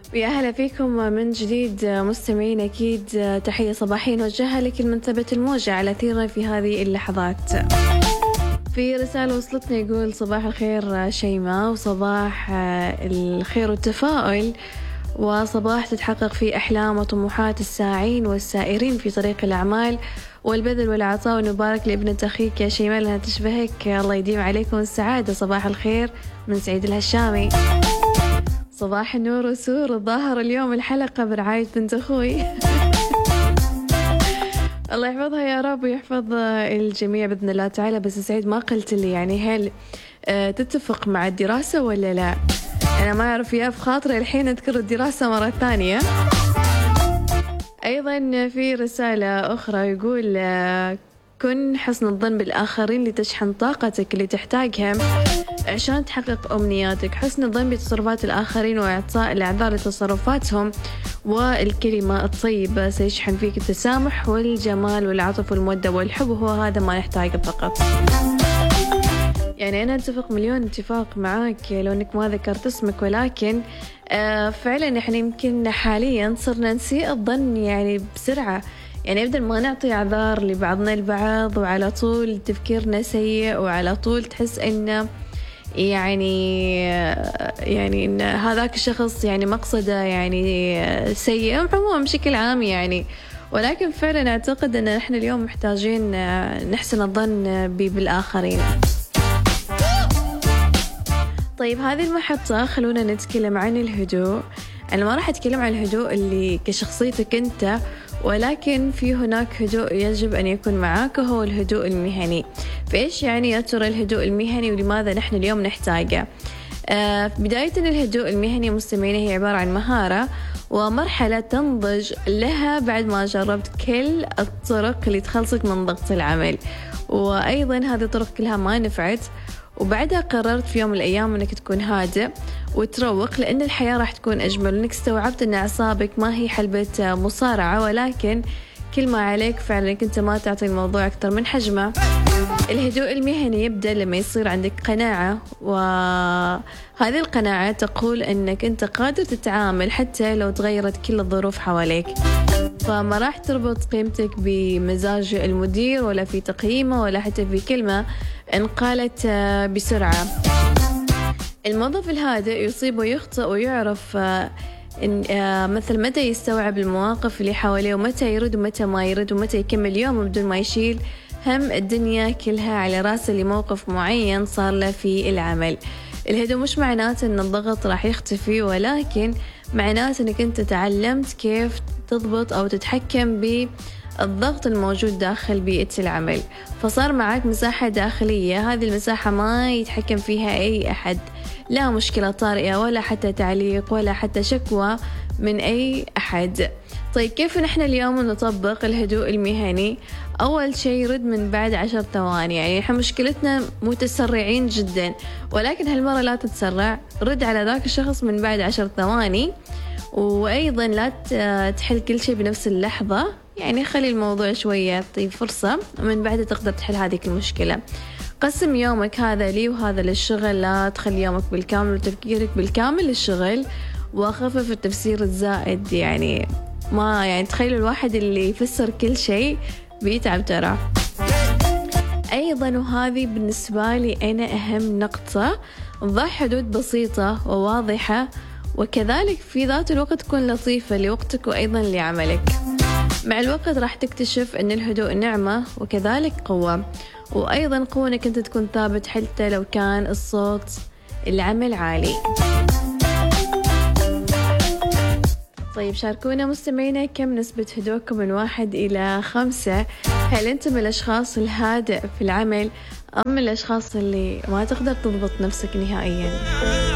يا هلا فيكم من جديد مستمعين. أكيد تحية صباحية نوجهها لكل من ثبت الموجة على أثيرنا في هذه اللحظات. في رسالة وصلتنا يقول: صباح الخير شيماء، وصباح الخير والتفاؤل، وصباح تتحقق فيه أحلام وطموحات الساعين والسائرين في طريق الأعمال والبذل والعطاء، ونبارك لابنة أخيك يا شيماء لأنها تشبهك، الله يديم عليكم السعادة. صباح الخير من سعيد الهشامي. صباح النور وسور، الظاهر اليوم الحلقة برعاية بنت أخوي. الله يحفظها يا رب ويحفظ الجميع بإذن الله تعالى. بس سعيد ما قلت لي يعني هل تتفق مع الدراسة ولا لا؟ أنا ما أعرف، يا بخاطري الحين أذكر الدراسة مرة ثانية. أيضا في رسالة أخرى يقول: كن حسن الظن بالآخرين لتشحن طاقتك اللي تحتاجها عشان تحقق أمنياتك. حسن الظن بتصرفات الآخرين وإعطاء الأعذار لتصرفاتهم والكلمة الطيبة سيشحن فيك التسامح والجمال والعطف والمودة والحب، وهو هذا ما نحتاجه فقط. يعني أنا أتفق مليون اتفاق معاك لو أنك ما ذكرت اسمك، ولكن فعلا إحنا يمكن حاليا صرنا نسيء الظن يعني بسرعة، يعني بدل ما نعطي أعذار لبعضنا البعض وعلى طول تفكيرنا سيء وعلى طول تحس إنه يعني إن هذاك الشخص يعني مقصده يعني سيء عموما بشكل عام يعني. ولكن فعلا أعتقد أن إحنا اليوم محتاجين نحسن الظن بالآخرين. طيب هذه المحطة خلونا نتكلم عن الهدوء. أنا ما راح أتكلم عن الهدوء اللي كشخصيتك أنت، ولكن في هناك هدوء يجب أن يكون معاك، وهو الهدوء المهني. فإيش يعني يا ترى الهدوء المهني ولماذا نحن اليوم نحتاجه؟ بداية الهدوء المهني مستمعين هي عبارة عن مهارة ومرحلة تنضج لها بعد ما جربت كل الطرق اللي تخلصك من ضغط العمل، وأيضا هذه الطرق كلها ما نفعت، وبعدها قررت في يوم من الأيام أنك تكون هادئ وتروق، لأن الحياة راح تكون أجمل، وأنك استوعبت أن أعصابك ما هي حلبة مصارعة، ولكن كل ما عليك فعلا أنك أنت ما تعطي الموضوع أكثر من حجمه. الهدوء المهني يبدأ لما يصير عندك قناعة، وهذه القناعة تقول أنك أنت قادر تتعامل حتى لو تغيرت كل الظروف حواليك، فما راح تربط قيمتك بمزاج المدير ولا في تقييمه ولا حتى في كلمة انقالت بسرعة. الموظف الهادئ يصيب ويخطئ ويعرف مثل متى يستوعب المواقف اللي حواليه، ومتى يرد ومتى ما يرد، ومتى يكمل يومه بدون ما يشيل هم الدنيا كلها على راسه لموقف معين صار له في العمل. الهدوء مش معناته ان الضغط راح يختفي، ولكن معناته انك انت تعلمت كيف تضبط او تتحكم بالضغط الموجود داخل بيئة العمل، فصار معك مساحة داخلية، هذه المساحة ما يتحكم فيها اي احد، لا مشكلة طارئة ولا حتى تعليق ولا حتى شكوى من اي احد. طيب كيف نحن اليوم نطبق الهدوء المهني؟ أول شيء رد من بعد 10 ثواني. يعني إحنا مشكلتنا متسرعين جدا، ولكن هالمرة لا تتسرع، رد على ذاك الشخص من بعد 10 ثواني، وأيضا لا تحل كل شيء بنفس اللحظة، يعني خلي الموضوع شوية طيب فرصة، ومن بعدها تقدر تحل هذه المشكلة. قسم يومك، هذا لي وهذا للشغل، لا تخلي يومك بالكامل وتفكيرك بالكامل للشغل، وخفف التفسير الزائد. يعني ما يعني تخيلوا الواحد اللي يفسر كل شيء بيتعب ترى. أيضا وهذه بالنسبة لي أنا أهم نقطة، ضع حدود بسيطة وواضحة، وكذلك في ذات الوقت تكون لطيفة لوقتك وأيضا لعملك. مع الوقت راح تكتشف أن الهدوء نعمة وكذلك قوة، وأيضا قوة أنك أنت تكون ثابت حتى لو كان الصوت العمل عالي. طيب شاركونا مستمعينا كم نسبة هدوءكم من 1 إلى 5؟ هل أنت من الأشخاص الهادئ في العمل أم من الأشخاص اللي ما تقدر تضبط نفسك نهائياً؟